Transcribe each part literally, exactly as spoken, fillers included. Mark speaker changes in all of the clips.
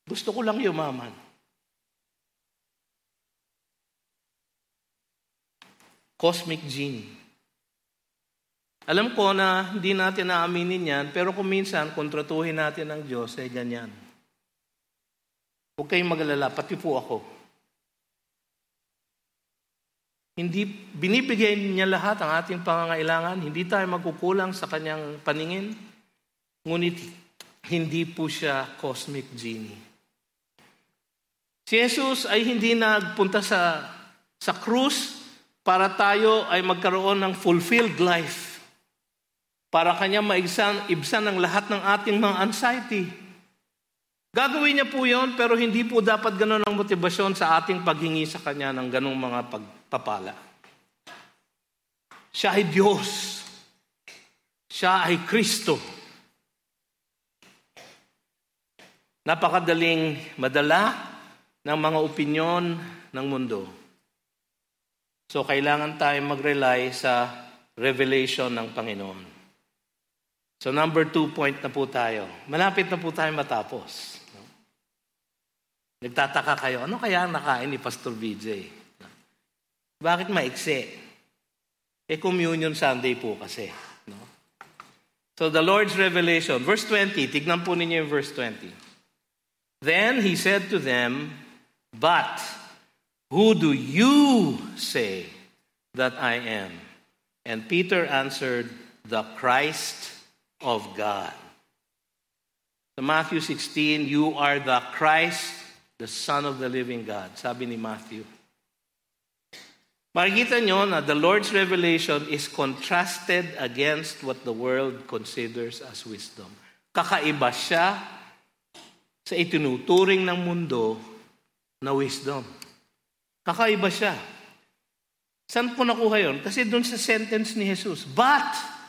Speaker 1: Gusto ko lang yumaman. Cosmic genie. Alam ko na hindi natin naaminin yan, pero kung minsan, kontratuhin natin ang Diyos, ay ganyan. Huwag kayong mag-alala, pati po ako. Hindi, binibigay niya lahat ang ating pangangailangan, hindi tayo magkukulang sa kanyang paningin, ngunit hindi po siya cosmic genie. Si Jesus ay hindi nagpunta sa, sa krus para tayo ay magkaroon ng fulfilled life. Para kanya maibsan ibsan ang lahat ng ating mga anxiety. Gagawin niya po yun, pero hindi po dapat ganun ang motibasyon sa ating paghingi sa kanya ng ganung mga pagpapala. Siya ay Diyos. Siya ay Kristo. Napakadaling madala ng mga opinyon ng mundo. So, kailangan tayong mag-rely sa revelation ng Panginoon. So, number two point na po tayo. Malapit na po tayo matapos. No? Nagtataka kayo, ano kaya ang nakain ni Pastor B J? No? Bakit maiksi? Eh, Communion Sunday po kasi. No? So, the Lord's revelation. Verse twenty, tignan po ninyo yung verse twenty. Then he said to them, "But who do you say that I am?" And Peter answered, "The Christ of God." So Matthew sixteen, "You are the Christ, the Son of the living God." Sabi ni Matthew. Makikita nyo na the Lord's revelation is contrasted against what the world considers as wisdom. Kakaiba siya sa itinuturing ng mundo na wisdom. Kakaiba siya. Saan po nakuha yun? Kasi doon sa sentence ni Jesus, but,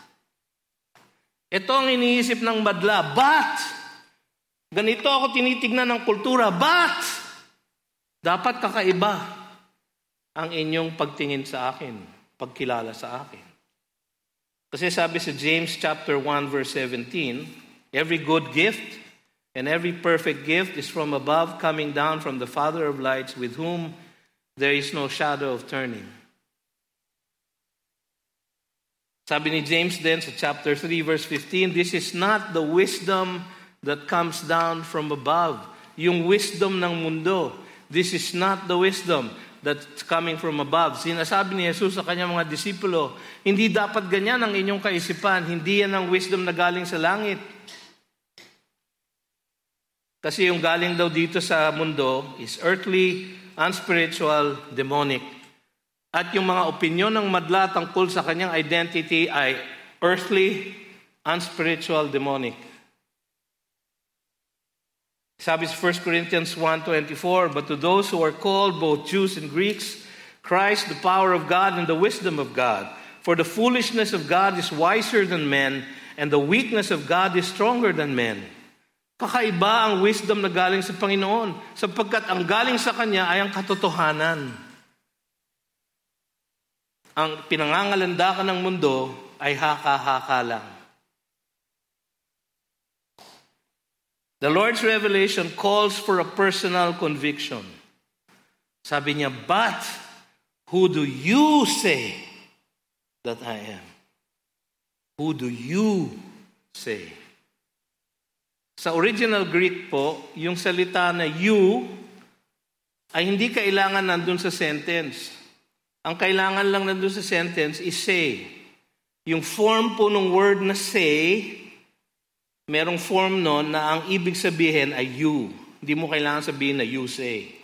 Speaker 1: ito ang iniisip ng madla, but, ganito ako tinitignan ng kultura, but, dapat kakaiba ang inyong pagtingin sa akin, pagkilala sa akin. Kasi sabi sa James chapter one verse seventeen, every good gift and every perfect gift is from above, coming down from the Father of lights, with whom there is no shadow of turning. Sabi ni James then sa chapter three verse fifteen, this is not the wisdom that comes down from above. Yung wisdom ng mundo. This is not the wisdom that's coming from above. Sinasabi ni Jesus sa kanyang mga disipulo, hindi dapat ganyan ang inyong kaisipan. Hindi yan ang wisdom na galing sa langit. Kasi yung galing daw dito sa mundo is earthly, unspiritual, demonic. At yung mga opinyon ng madla tungkol sa kanyang identity ay earthly, unspiritual, demonic. Sabi sa First Corinthians one twenty-four, but to those who are called, both Jews and Greeks, Christ, the power of God and the wisdom of God. For the foolishness of God is wiser than men, and the weakness of God is stronger than men. Kakaiba ang wisdom na galing sa Panginoon, sapagkat ang galing sa Kanya ay ang katotohanan. Ang pinangangalandakan ng mundo ay haka-haka lang. The Lord's revelation calls for a personal conviction. Sabi niya, but who do you say that I am? Who do you say? Sa original Greek po, yung salita na you ay hindi kailangan nandun sa sentence. Ang kailangan lang nandun sa sentence is say. Yung form po ng word na say, merong form nun na ang ibig sabihin ay you. Hindi mo kailangan sabihin na you say.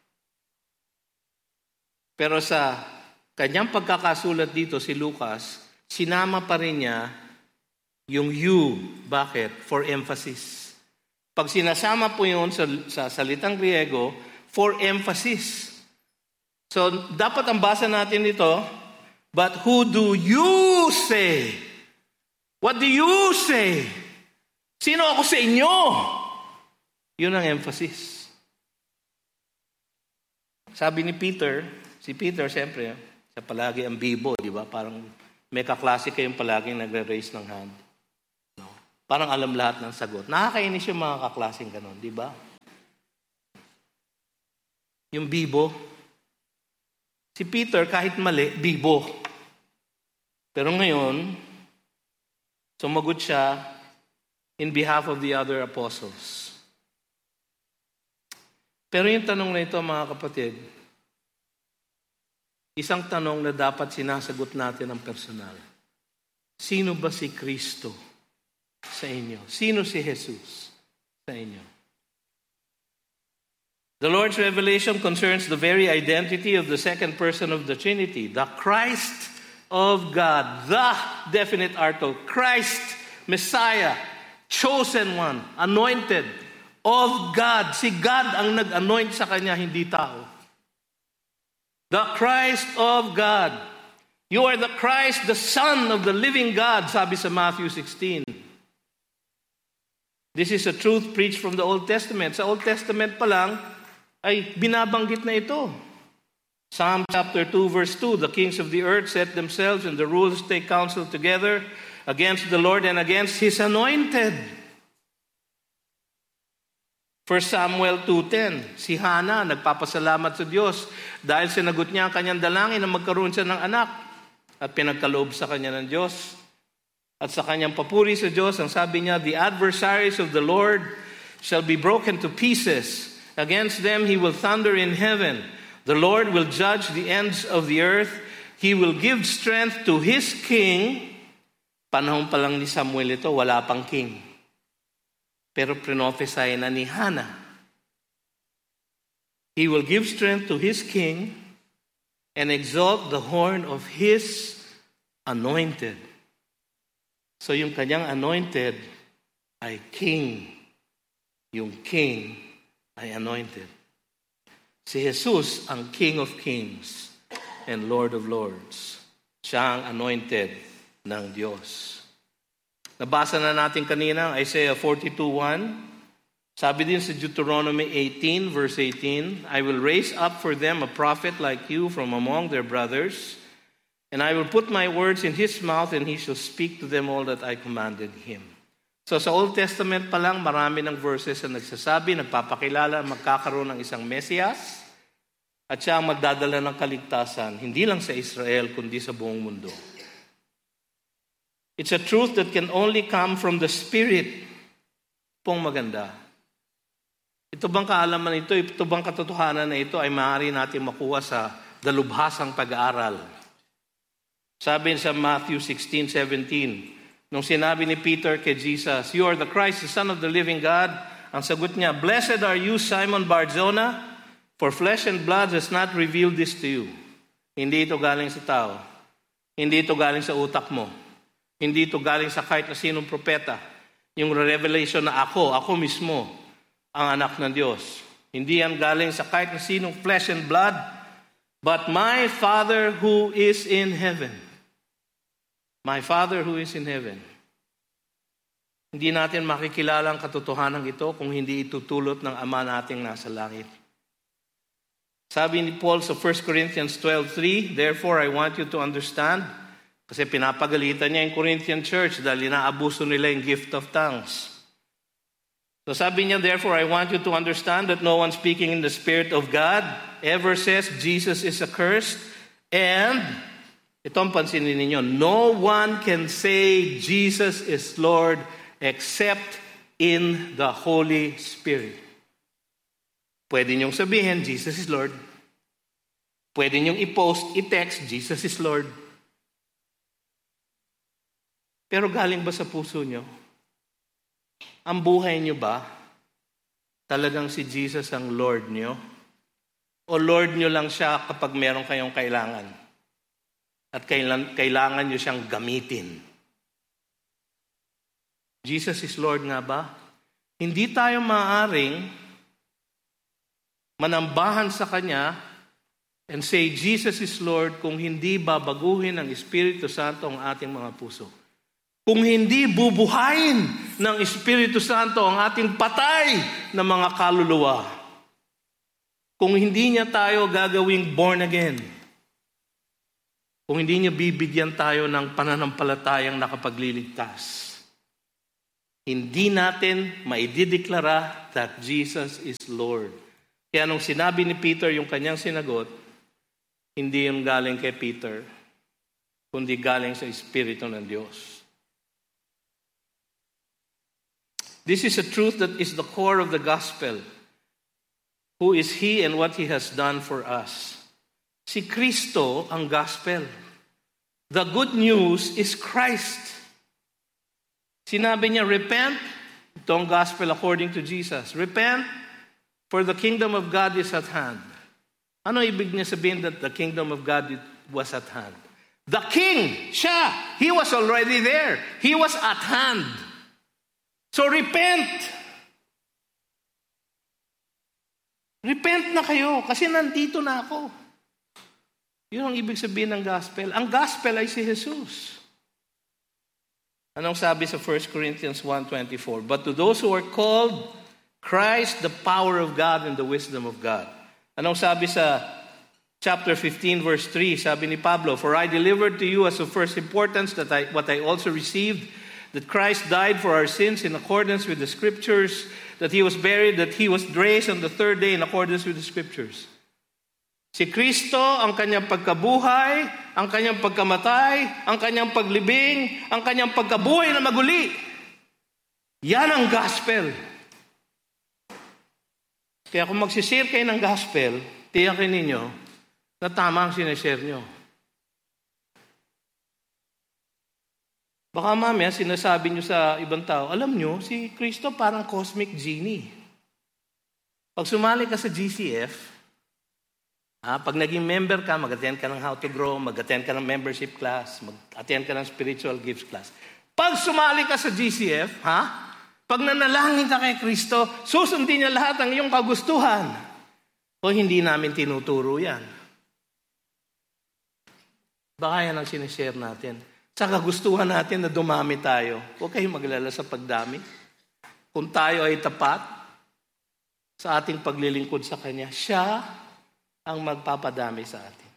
Speaker 1: Pero sa kanyang pagkakasulat dito si Lucas, sinama pa rin niya yung you. Bakit? For emphasis. Pag sinasama po yun sa, sa salitang Griego, for emphasis. So, dapat ang basa natin ito, but who do you say? What do you say? Sino ako sa inyo? Yun ang emphasis. Sabi ni Peter, si Peter, siyempre, siya palagi ang bibo, di ba? Parang may kaklase kayong palaging nagre-raise ng hand. No? Parang alam lahat ng sagot. Nakakainis yung mga kaklaseng ganon, di ba? Yung bibo. Si Peter, kahit mali, bibo. Pero ngayon, sumagot siya in behalf of the other apostles. Pero yung tanong na ito, mga kapatid, isang tanong na dapat sinasagot natin ng personal. Sino ba si Kristo sa inyo? Sino si Jesus sa inyo? The Lord's revelation concerns the very identity of the second person of the Trinity, the Christ of God, the definite article, Christ, Messiah, chosen one, anointed of God. Si God ang nag-anoint sa kanya, hindi tao. The Christ of God. You are the Christ, the Son of the living God, sabi sa Matthew sixteen. This is a truth preached from the Old Testament. Sa Old Testament pa lang, ay binabanggit na ito. Psalm chapter two verse two, the kings of the earth set themselves and the rulers take counsel together against the Lord and against His anointed. First Samuel two ten, si Hannah nagpapasalamat sa Diyos dahil sinagot niya ang kanyang dalangin na magkaroon siya ng anak at pinagkaloob sa kanya ng Diyos. At sa kanyang papuri sa Diyos, ang sabi niya, the adversaries of the Lord shall be broken to pieces. Against them he will thunder in heaven. The Lord will judge the ends of the earth. He will give strength to His king. Panahon pa lang ni Samuel ito, wala pang king. Pero prophesy na ni Hannah. He will give strength to His king and exalt the horn of His anointed. So yung kanyang anointed ay king. Yung king ay anointed. Si Jesus ang King of Kings and Lord of Lords. Siya ang anointed ng Diyos. Nabasa na natin kanina Isaiah forty-two one. Sabi din sa Deuteronomy eighteen verse eighteen, I will raise up for them a prophet like you from among their brothers, and I will put my words in his mouth, and he shall speak to them all that I commanded him. So sa Old Testament pa lang, marami ng verses na nagsasabi, nagpapakilala, magkakaroon ng isang Mesiyas, at siya ang magdadala ng kaligtasan, hindi lang sa Israel, kundi sa buong mundo. It's a truth that can only come from the Spirit. Pong maganda. Ito bang kaalaman ito, ito bang katotohanan na ito ay maaari natin makuha sa dalubhasang pag-aaral. Sabi sa Matthew sixteen seventeen, nung sinabi ni Peter kay Jesus, you are the Christ, the Son of the living God, ang sagot niya, blessed are you, Simon Bar-Jonah, for flesh and blood has not revealed this to you. Hindi ito galing sa tao. Hindi ito galing sa utak mo. Hindi ito galing sa kahit na sinong propeta. Yung revelation na ako, ako mismo, ang anak ng Diyos. Hindi yan galing sa kahit na sinong flesh and blood, but my Father who is in heaven. My Father who is in heaven. Hindi natin makikilala ang katotohanan ito kung hindi itutulot ng Ama nating nasa langit. Sabi ni Paul sa First Corinthians twelve three, therefore I want you to understand, kasi pinapagalitan niya yung Corinthian church dahil inaabuso nila yung gift of tongues. So sabi niya, therefore I want you to understand that no one speaking in the Spirit of God ever says Jesus is accursed, and itong pansinin ninyo, no one can say Jesus is Lord except in the Holy Spirit. Pwede niyong sabihin, Jesus is Lord. Pwede niyong i-post, i-text, Jesus is Lord. Pero galing ba sa puso niyo? Ang buhay niyo ba talagang si Jesus ang Lord niyo? O Lord niyo lang siya kapag meron kayong kailangan? At kailan, kailangan nyo siyang gamitin. Jesus is Lord nga ba? Hindi tayo maaaring manambahan sa Kanya and say, Jesus is Lord, kung hindi babaguhin ng Espiritu Santo ang ating mga puso. Kung hindi bubuhayin ng Espiritu Santo ang ating patay na mga kaluluwa. Kung hindi niya tayo gagawing born again. Kung hindi niya bibigyan tayo ng pananampalatayang nakapagliligtas, hindi natin maidideklara that Jesus is Lord. Kaya nung sinabi ni Peter yung kanyang sinagot, hindi yung galing kay Peter, kundi galing sa Espiritu ng Diyos. This is a truth that is the core of the gospel. Who is He and what He has done for us? Si Kristo ang gospel. The good news is Christ. Sinabi niya, repent. Ito ang gospel according to Jesus. Repent, for the kingdom of God is at hand. Ano ibig niya sabihin that the kingdom of God was at hand? The king, siya, he was already there. He was at hand. So repent. Repent na kayo kasi nandito na ako. Yun ang ibig sabihin ng gospel. Ang gospel ay si Jesus. Anong sabi sa First Corinthians one twenty-four? But to those who are called, Christ, the power of God and the wisdom of God. Anong sabi sa chapter fifteen, verse three? Sabi ni Pablo, for I delivered to you as of first importance that I, what I also received, that Christ died for our sins in accordance with the Scriptures, that He was buried, that He was raised on the third day in accordance with the Scriptures. Si Kristo, ang kanyang pagkabuhay, ang kanyang pagkamatay, ang kanyang paglibing, ang kanyang pagkabuhay na maguli. Yan ang gospel. Kaya kung magsishare kayo ng gospel, tiyakin ninyo na tama ang sinashare nyo. Baka mamaya sinasabi nyo sa ibang tao, alam nyo, si Kristo parang cosmic genie. Pag sumali ka sa G C F, ah, pag naging member ka, mag-attend ka ng How to Grow, mag-attend ka ng membership class, mag-attend ka ng spiritual gifts class. Pag sumali ka sa G C F, ha? Pag nanalangin ka kay Kristo, susundin niya lahat ng iyong kagustuhan. O hindi namin tinuturo yan. Baka yan ang sinishare natin. Sa kagustuhan natin na dumami tayo, huwag kayong maglala sa pagdami. Kung tayo ay tapat sa ating paglilingkod sa Kanya, siya ang magpapadami sa atin.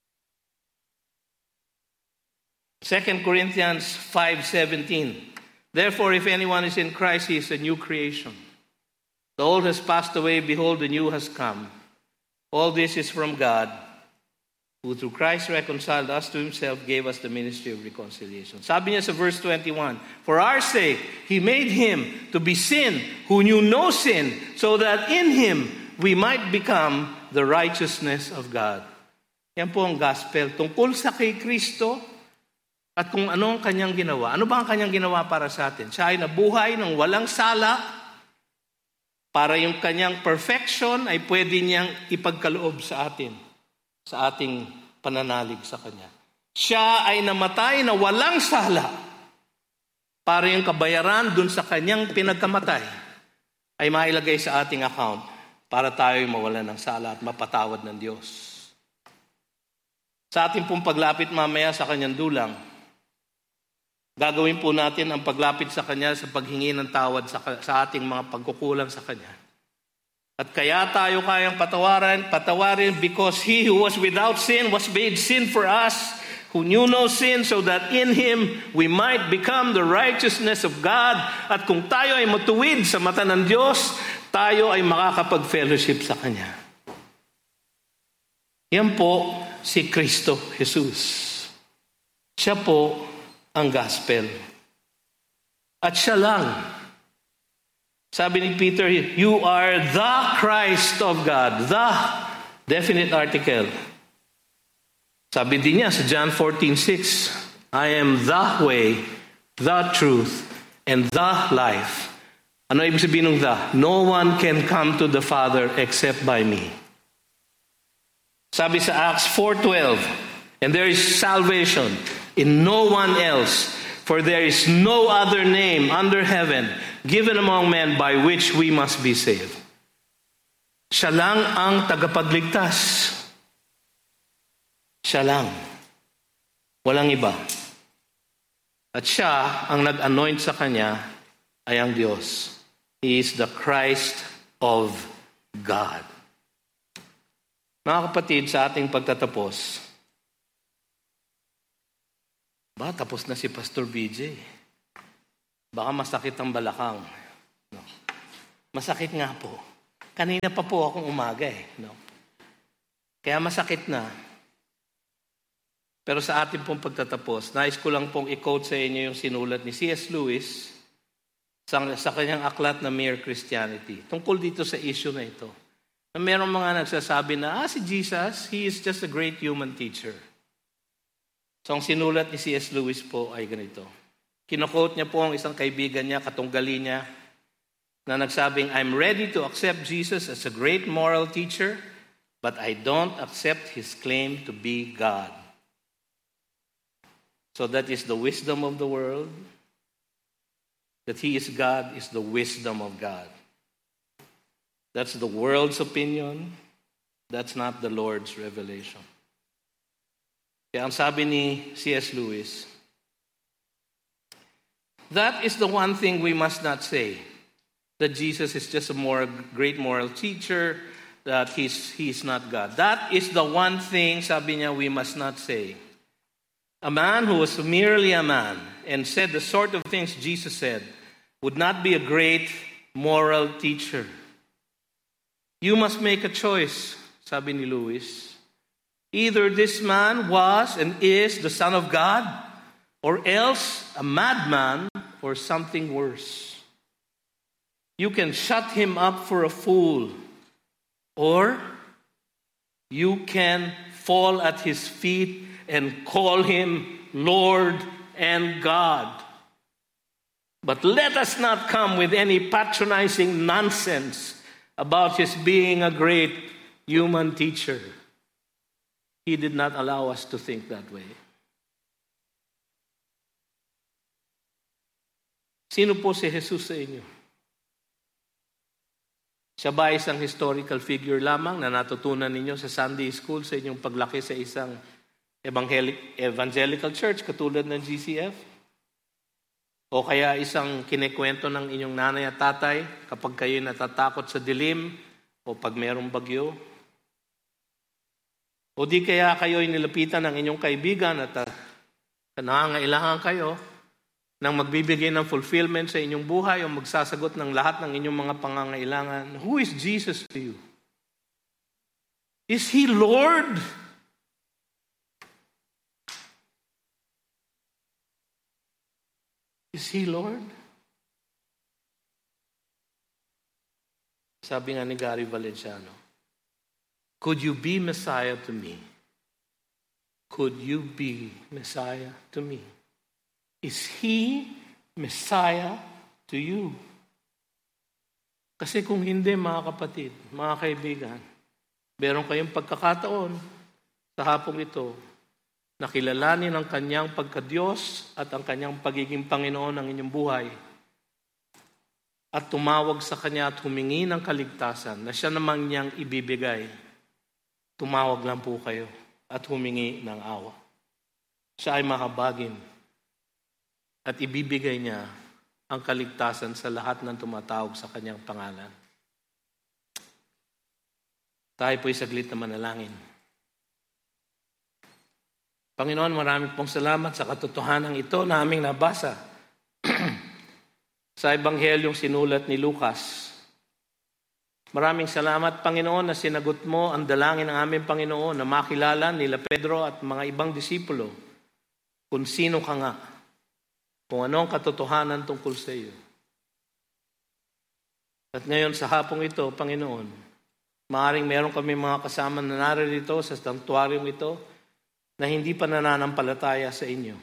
Speaker 1: Second Corinthians five seventeen. Therefore, if anyone is in Christ, he is a new creation. The old has passed away, behold, the new has come. All this is from God, who through Christ reconciled us to Himself, gave us the ministry of reconciliation. Sabi niya sa verse twenty-one, for our sake, He made Him to be sin, who knew no sin, so that in Him we might become the righteousness of God. Yan po ang gospel. Tungkol sa kay Kristo at kung ano ang Kanyang ginawa. Ano ba ang Kanyang ginawa para sa atin? Siya ay nabuhay ng walang sala para yung Kanyang perfection ay pwede niyang ipagkaloob sa atin, sa ating pananalig sa Kanya. Siya ay namatay na walang sala para yung kabayaran dun sa Kanyang pinagkamatay ay mailagay sa ating account para tayo mawalan ng sala at mapatawad ng Diyos. Sa ating pong paglapit mamaya sa Kanyang dulang, gagawin po natin ang paglapit sa Kanya sa paghingi ng tawad sa, sa ating mga pagkukulang sa Kanya. At kaya tayo kayang patawarin, patawarin because He who was without sin was made sin for us, who knew no sin, so that in Him we might become the righteousness of God. At kung tayo ay matuwid sa mata ng Diyos, tayo ay makakapag-fellowship sa Kanya. Yan po si Kristo Jesus. Siya po ang gospel. At siya lang. Sabi ni Peter, you are the Christ of God. The definite article. Sabi din niya sa John fourteen six, I am the way, the truth, and the life. Ano ibig sabihin ng the? No one can come to the Father except by me. Sabi sa Acts four twelve, and there is salvation in no one else, for there is no other name under heaven given among men by which we must be saved. Siya lang ang tagapagligtas. Siya lang. Walang iba. At siya ang nag-anoint sa Kanya ay ang Diyos. He is the Christ of God. Mga kapatid, sa ating pagtatapos, ba, tapos na si Pastor B J. Baka masakit ang balakang. No. Masakit nga po. Kanina pa po akong umaga eh. No? Kaya masakit na. Pero sa ating pong pagtatapos, nais ko lang pong i-quote sa inyo yung sinulat ni C S Lewis sa, sa kanyang aklat na Mere Christianity. Tungkol dito sa issue na ito. Na merong mga nagsasabi na, ah, si Jesus, he is just a great human teacher. So ang sinulat ni C S Lewis po ay ganito. Kino-quote niya po ang isang kaibigan niya, katunggali niya, na nagsabing, I'm ready to accept Jesus as a great moral teacher, but I don't accept his claim to be God. So that is the wisdom of the world. That he is God is the wisdom of God. That's the world's opinion. That's not the Lord's revelation. Kaya ang sabi ni C S Lewis, that is the one thing we must not say. That Jesus is just a more great moral teacher, that he's, he's not God. That is the one thing, sabi niya, we must not say. A man who was merely a man and said the sort of things Jesus said would not be a great moral teacher. You must make a choice, sabi ni Lewis. Either this man was and is the Son of God, or else a madman or something worse. You can shut him up for a fool, or you can fall at his feet and call him Lord and God. But let us not come with any patronizing nonsense about his being a great human teacher. He did not allow us to think that way. Sino po si Jesus sa inyo? Siya ba isang historical figure lamang na natutunan ninyo sa Sunday school sa inyong paglaki sa isang evangelical church katulad ng G C F? O kaya isang kinikwento ng inyong nanay at tatay kapag kayo natatakot sa dilim o pag mayroong bagyo? O di kaya kayo'y nilapitan ng inyong kaibigan at uh, nangangailangan kayo nang magbibigay ng fulfillment sa inyong buhay o magsasagot ng lahat ng inyong mga pangangailangan? Who is Jesus to you? Is He Lord? Is He Lord? Sabi nga ni Gary Valenciano, could you be Messiah to me? Could you be Messiah to me? Is He Messiah to you? Kasi kung hindi, mga kapatid, mga kaibigan, meron kayong pagkakataon sa hapong ito na kilalanin ang kanyang pagka-Diyos at ang kanyang pagiging Panginoon ng inyong buhay at tumawag sa kanya at humingi ng kaligtasan na siya namang niyang ibibigay. Tumawag lang po kayo at humingi ng awa. Siya ay mahabagin at ibibigay niya ang kaligtasan sa lahat ng tumatawag sa kanyang pangalan. Tayo po'y saglit na manalangin. Panginoon, maraming pong salamat sa katotohanan ito na aming nabasa sa Ebanghelyong sinulat ni Lucas. Maraming salamat, Panginoon, na sinagot mo ang dalangin ng aming Panginoon na makilala nila Pedro at mga ibang disipulo kung sino ka nga, kung ano ang katotohanan tungkol sa iyo. At ngayon sa hapong ito, Panginoon, maaaring meron kami mga kasama na naririto sa sanktuaryong ito na hindi pa nananampalataya sa inyo.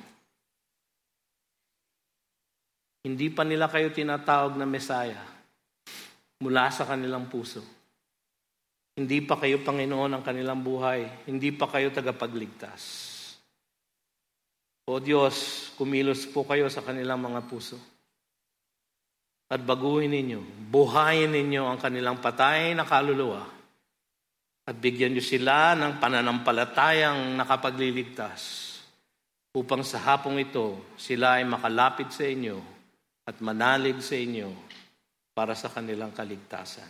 Speaker 1: Hindi pa nila kayo tinatawag na Mesaya mula sa kanilang puso. Hindi pa kayo Panginoon ng kanilang buhay. Hindi pa kayo tagapagligtas. O Diyos, kumilos po kayo sa kanilang mga puso. At baguhin ninyo, buhayin ninyo ang kanilang patay na kaluluwa. At bigyan niyo sila ng pananampalatayang nakapagliligtas upang sa hapong ito sila ay makalapit sa inyo at manalig sa inyo para sa kanilang kaligtasan.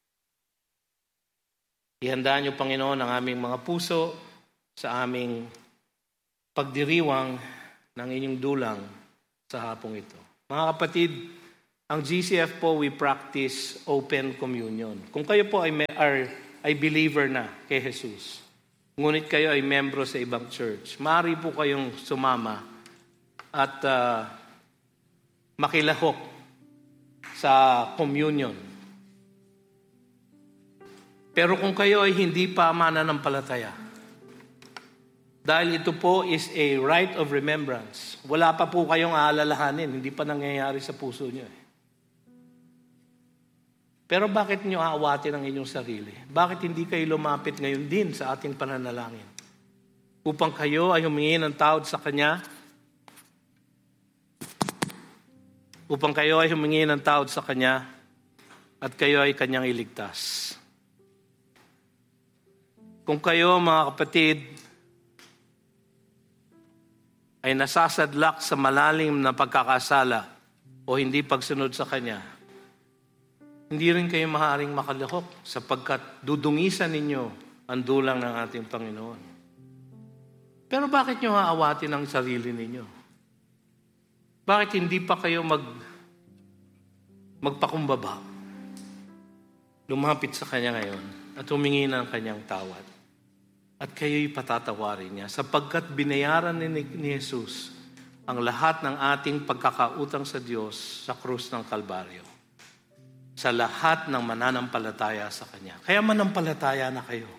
Speaker 1: Ihanda niyo, Panginoon, ang aming mga puso sa aming pagdiriwang ng inyong dulang sa hapong ito. Mga kapatid, Ang G C F po, we practice open communion. Kung kayo po ay, are, ay believer na kay Jesus, ngunit kayo ay membro sa ibang church, maaari po kayong sumama at uh, makilahok sa communion. Pero kung kayo ay hindi pa mananampalataya, dahil ito po is a rite of remembrance, wala pa po kayong aalalahanin, hindi pa nangyayari sa puso niyo eh. Pero bakit niyo aawatin ang inyong sarili? Bakit hindi kayo lumapit ngayon din sa ating pananalangin? Upang kayo ay humingi ng tawad sa Kanya, upang kayo ay humingi ng tawad sa Kanya, at kayo ay Kanyang iligtas. Kung kayo, mga kapatid, ay nasasadlak sa malalim na pagkakasala o hindi pagsunod sa Kanya, hindi rin kayo maaaring makalahok sapagkat dudungisan ninyo ang dulang ng ating Panginoon. Pero bakit nyo haawatin ang sarili ninyo? Bakit hindi pa kayo mag, magpakumbaba? Lumapit sa Kanya ngayon at humingi ng Kanyang tawad. At kayo'y patatawarin niya sapagkat binayaran ni, ni Jesus ang lahat ng ating pagkakautang sa Diyos sa krus ng Kalbaryo. Sa lahat ng mananampalataya sa Kanya. Kaya manampalataya na kayo.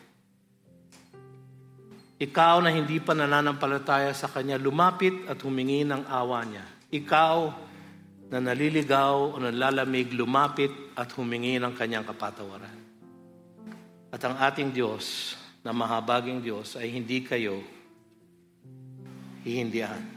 Speaker 1: Ikaw na hindi pa nananampalataya sa Kanya, lumapit at humingi ng awa niya. Ikaw na naliligaw o nalalamig, lumapit at humingi ng Kanyang kapatawaran. At ang ating Diyos, na mahabaging Diyos, ay hindi kayo hihindihan.